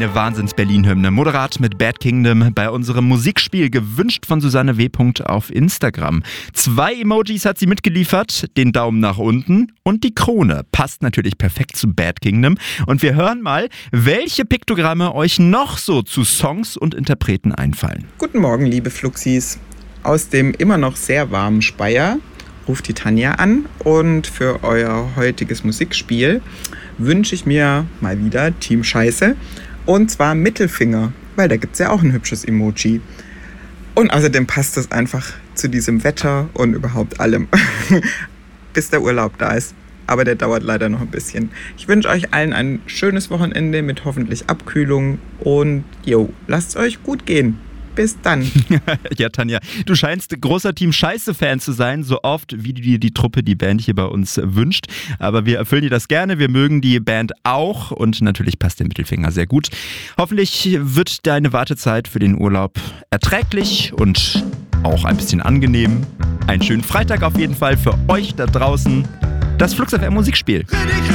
Eine Wahnsinns-Berlin-Hymne. Moderat mit Bad Kingdom bei unserem Musikspiel, gewünscht von Susanne W. auf Instagram. 2 Emojis hat sie mitgeliefert, den Daumen nach unten und die Krone. Passt natürlich perfekt zu Bad Kingdom. Und wir hören mal, welche Piktogramme euch noch so zu Songs und Interpreten einfallen. Guten Morgen, liebe Fluxis. Aus dem immer noch sehr warmen Speyer ruft die Tanja an und für euer heutiges Musikspiel wünsche ich mir mal wieder Team Scheiße und zwar Mittelfinger, weil da gibt es ja auch ein hübsches Emoji. Und außerdem passt es einfach zu diesem Wetter und überhaupt allem, bis der Urlaub da ist. Aber der dauert leider noch ein bisschen. Ich wünsche euch allen ein schönes Wochenende mit hoffentlich Abkühlung und lasst es euch gut gehen. Bis dann. Ja, Tanja, du scheinst großer Team Scheiße-Fan zu sein, so oft wie dir die Truppe, die Band hier bei uns wünscht. Aber wir erfüllen dir das gerne, wir mögen die Band auch und natürlich passt der Mittelfinger sehr gut. Hoffentlich wird deine Wartezeit für den Urlaub erträglich und auch ein bisschen angenehm. Einen schönen Freitag auf jeden Fall für euch da draußen. Das Flux FM Musikspiel.